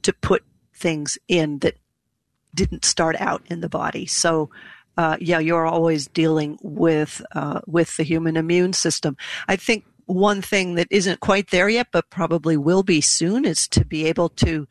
to put things in that didn't start out in the body. So, you're always dealing with the human immune system. I think one thing that isn't quite there yet, but probably will be soon, is to be able to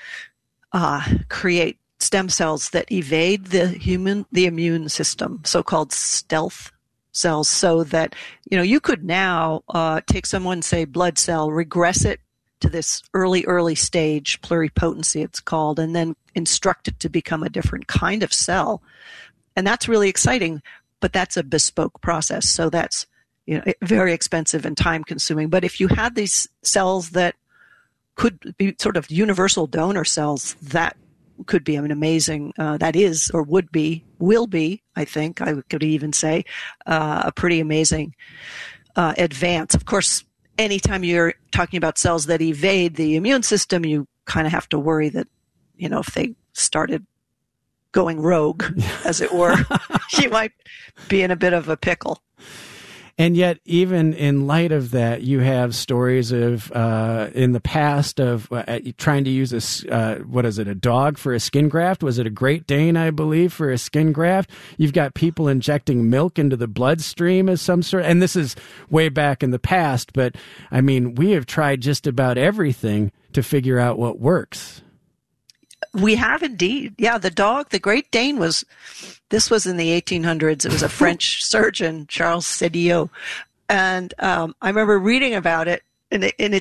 create stem cells that evade the immune system, so-called stealth cells, so that, you could now take someone's, say, blood cell, regress it to this early stage, pluripotency it's called, and then instruct it to become a different kind of cell. And that's really exciting, but that's a bespoke process. So that's, very expensive and time consuming. But if you had these cells that could be sort of universal donor cells, that could be an amazing, that is, or will be, I think, I could even say, a pretty amazing advance. Of course, anytime you're talking about cells that evade the immune system, you kind of have to worry that, if they started going rogue, as it were, you might be in a bit of a pickle. And yet, even in light of that, you have stories of, in the past, of trying to use a dog for a skin graft? Was it a Great Dane, I believe, for a skin graft? You've got people injecting milk into the bloodstream as some sort, and this is way back in the past, but I mean, we have tried just about everything to figure out what works. We have indeed. Yeah, the Great Dane this was in the 1800s. It was a French surgeon, Charles Sédillot. And I remember reading about it. And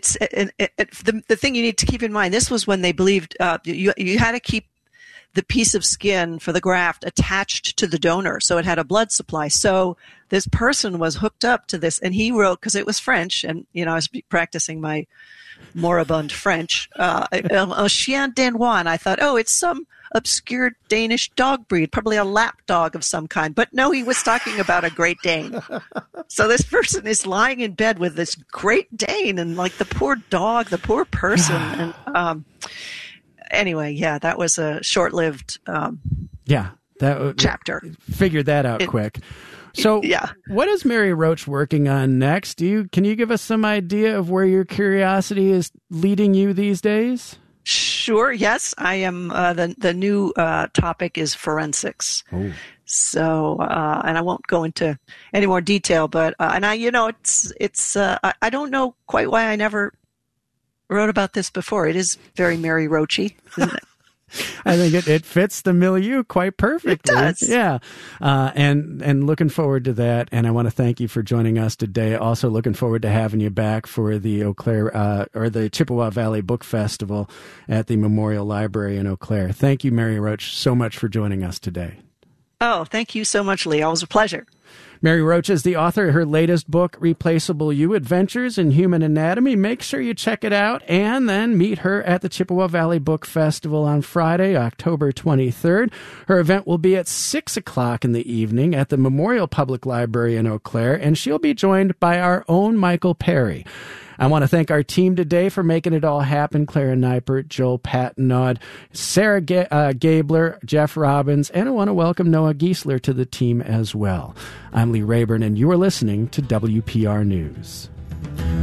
the thing you need to keep in mind, this was when they believed you had to keep the piece of skin for the graft attached to the donor, so it had a blood supply. So this person was hooked up to this, and he wrote, because it was French, and I was practicing my moribund French, un chien danois, and I thought, it's some obscure Danish dog breed, probably a lap dog of some kind. But no, he was talking about a Great Dane. So this person is lying in bed with this Great Dane, and like the poor dog, the poor person. And anyway, yeah, that was a short-lived chapter. Figured that out quick. So what is Mary Roach working on next? Can you give us some idea of where your curiosity is leading you these days? Sure. Yes, I am. The new topic is forensics. Oh. So, and I won't go into any more detail, but and I don't know quite why I never wrote about this before. It is very Mary Roachy, isn't it? I think it fits the milieu quite perfectly. It does. Yeah. And looking forward to that. And I want to thank you for joining us today. Also looking forward to having you back for the Eau Claire, or the Chippewa Valley Book Festival at the Memorial Library in Eau Claire. Thank you, Mary Roach, so much for joining us today. Oh, thank you so much, Lee. Always a pleasure. Mary Roach is the author of her latest book, Replaceable You, Adventures in Human Anatomy. Make sure you check it out and then meet her at the Chippewa Valley Book Festival on Friday, October 23rd. Her event will be at 6 o'clock in the evening at the Memorial Public Library in Eau Claire, and she'll be joined by our own Michael Perry. I want to thank our team today for making it all happen. Clara Neipert, Joel Patnaud, Sarah Gabler, Jeff Robbins, and I want to welcome Noah Giesler to the team as well. I'm Lee Rayburn, and you are listening to WPR News.